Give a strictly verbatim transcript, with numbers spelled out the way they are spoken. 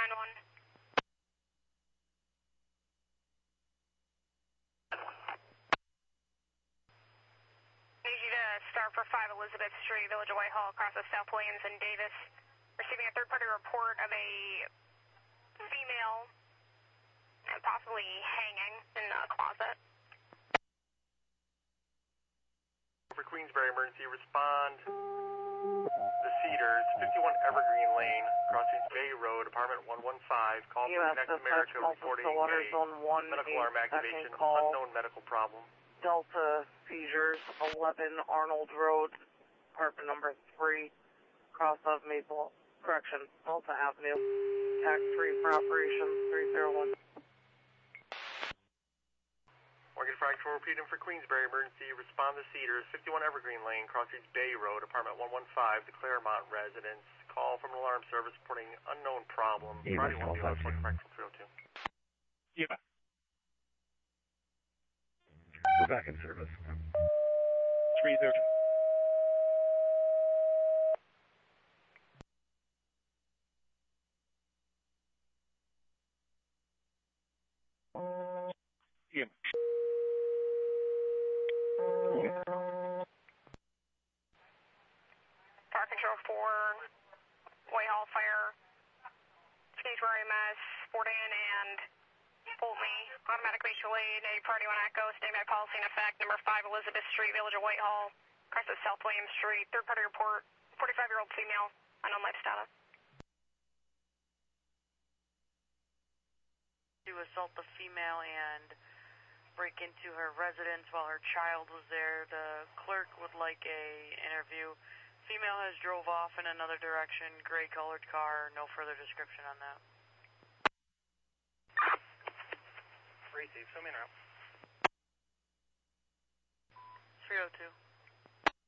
nine one. Need you to start for five Elizabeth Street, Village of Whitehall, across of South Williams and Davis. Receiving a third-party report of a female and possibly hanging in a closet. For Queensbury emergency, respond. The Cedars, fifty-one Evergreen Lane, crossing Bay Road, apartment one one five. Call from Connect America, reporting a medical arm activation, unknown medical problem. Delta seizures, eleven Arnold Road, apartment number three, cross of Maple, correction, Delta Avenue, tax three for operations three zero one. Morgan Fractal repeating for Queensbury emergency, respond to Cedars, fifty-one Evergreen Lane, Crossroads Bay Road, apartment one one five, the Claremont residence. Call from an alarm service reporting unknown problem. Friday one zero, Morgan Fractal three oh two. Yeah. We're back in service. three zero two. Yeah. Fire Control four, Whitehall Fire, Kingsbury, Mass, Fort Ann, and Pulteney. Automatic mutual aid, a party one echo, standby policy in effect. Number five Elizabeth Street, Village of Whitehall, across at South Williams Street. Third party report, forty-five-year-old female, unknown life status. To assault the female and break into her residence while her child was there. The clerk would like a interview. Female has drove off in another direction, gray colored car, no further description on that. Receive, show me in route. three oh two.